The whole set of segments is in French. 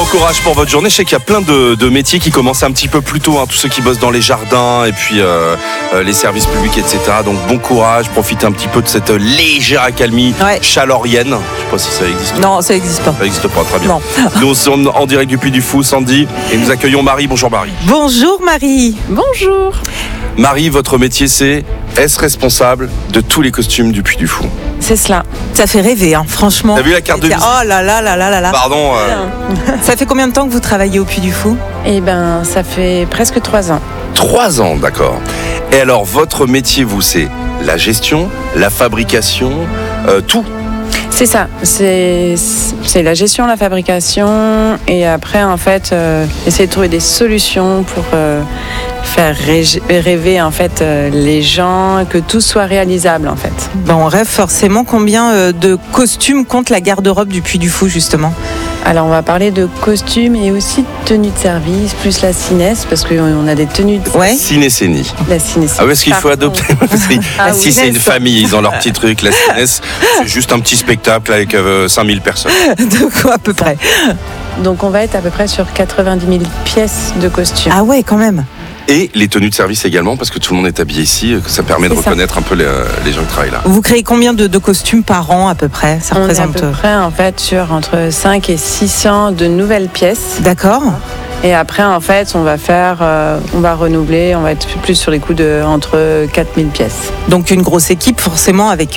Bon courage pour votre journée. Je sais qu'il y a plein de métiers qui commencent un petit peu plus tôt, tous ceux qui bossent dans les jardins et puis les services publics, etc. Donc bon courage, profitez un petit peu de cette légère accalmie chalorienne. Je ne sais pas si ça existe. Non, ça n'existe pas. Ça n'existe pas, très bien. Non. Nous sommes en direct du Puy du Fou, Sandy, et nous accueillons Marie. Bonjour Marie. Bonjour Marie. Bonjour. Marie, votre métier c'est être responsable de tous les costumes du Puy du Fou. C'est cela. Ça fait rêver, franchement. T'as vu la carte de visite ? Oh là là là là là là. Pardon. Ça fait combien de temps que vous travaillez au Puy du Fou ? Eh ben, ça fait presque 3 ans. 3 ans, d'accord. Et alors, votre métier, vous, c'est la gestion, la fabrication, tout. C'est ça. C'est la gestion, la fabrication, et après, en fait, essayer de trouver des solutions pour faire rêver en fait les gens, que tout soit réalisable en fait. On rêve forcément. Combien de costumes compte la garde-robe du Puy du Fou justement ? Alors on va parler de costumes et aussi de tenues de service, plus la cinesse, parce qu'on a des tenues de Cinécénie. La cinesse. Ah oui, est-ce qu'il faut adopter Si c'est une famille, ils ont leur petit truc. La cinesse, c'est juste un petit spectacle avec 5000 personnes. De quoi à peu près ? Donc on va être à peu près sur 90 000 pièces de costumes. Ah ouais, quand même. Et les tenues de service également, parce que tout le monde est habillé ici, que ça permet de reconnaître un peu les gens qui travaillent là. Vous créez combien de costumes par an à peu près ? Ça On représente... est à peu près en fait sur entre 5 et 600 de nouvelles pièces. D'accord. Et après en fait on va faire, on va renouveler, on va être plus sur les coups de entre 4000 pièces. Donc une grosse équipe forcément avec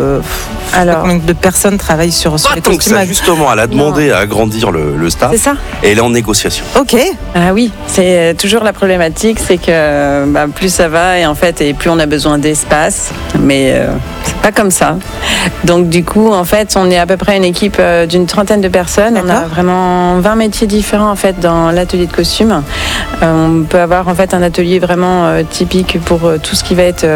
alors combien de personnes travaillent sur les donc costumes. ça, justement, elle a demandé à agrandir le staff. C'est ça. Et elle est en négociation. Ok. Ah oui, c'est toujours la problématique, c'est que plus ça va et plus on a besoin d'espace, mais c'est pas comme ça. Donc du coup en fait on est à peu près une équipe d'une 30aine de personnes. D'accord. On a vraiment 20 métiers différents en fait dans l'atelier de costume. On peut avoir en fait un atelier vraiment typique pour tout ce qui va être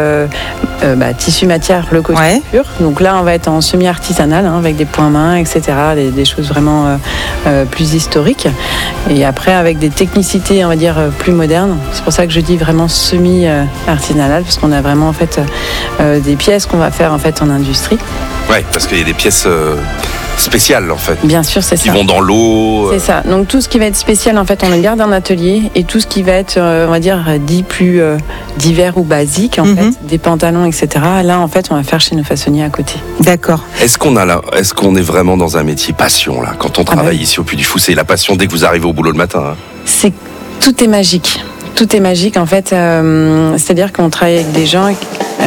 tissu matière, le costume pur. Donc là on va être en semi-artisanal avec des points-mains, etc. Des choses vraiment plus historiques. Et après avec des technicités on va dire plus modernes. C'est pour ça que je dis vraiment semi-artisanal, parce qu'on a vraiment en fait des pièces qu'on va faire en fait en industrie. Ouais, parce qu'il y a des pièces spéciales en fait. Bien sûr, c'est ça. Qui vont dans l'eau. C'est ça. Donc tout ce qui va être spécial en fait, on le garde en atelier, et tout ce qui va être, on va dire, dit plus divers ou basique en fait, des pantalons, etc. Là en fait, on va faire chez nos façonniers à côté. D'accord. Est-ce qu'on est vraiment dans un métier passion là quand on travaille ici au Puy du Fou? C'est la passion dès que vous arrivez au boulot le matin. Tout est magique. Tout est magique en fait. C'est-à-dire qu'on travaille avec des gens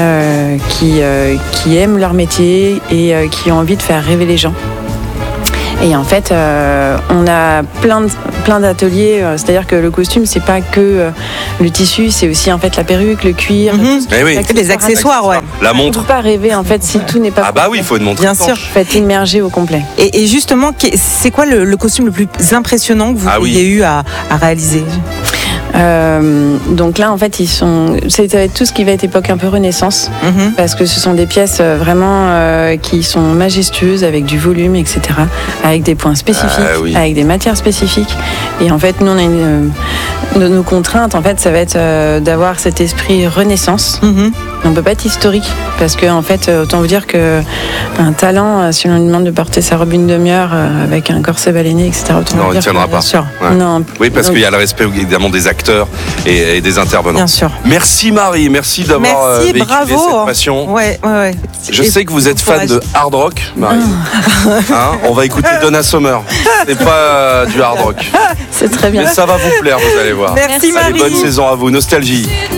qui aiment leur métier et qui ont envie de faire rêver les gens. Et en fait, on a plein d'ateliers. C'est-à-dire que le costume, c'est pas que le tissu, c'est aussi en fait la perruque, le cuir, les accessoires, La montre. On ne peut pas rêver en fait si tout n'est pas. Ah bah oui, il faut une montre. Bien sûr. Faites immerger au complet. Et justement, c'est quoi le costume le plus impressionnant que vous ayez eu à réaliser ? Donc là en fait c'est tout ce qui va être époque un peu Renaissance, parce que ce sont des pièces vraiment qui sont majestueuses, avec du volume, etc., avec des points spécifiques, avec des matières spécifiques. Et en fait nous on a nos contraintes en fait ça va être d'avoir cet esprit Renaissance. On peut pas être historique, parce que en fait autant vous dire que un talent, si on lui demande de porter sa robe une demi-heure avec un corset baleiné, etc., non, il ne tiendra pas. Ouais. Non. Oui, parce qu'il y a le respect évidemment des acteurs et des intervenants. Bien sûr. Merci Marie, merci d'avoir véhiculé cette passion. Ouais. Je sais que vous êtes fan de hard rock, Marie. On va écouter Donna Summer. C'est pas du hard rock. C'est très bien. Mais ça va vous plaire, vous allez voir. Merci Marie. Allez, bonne saison à vous. Nostalgie.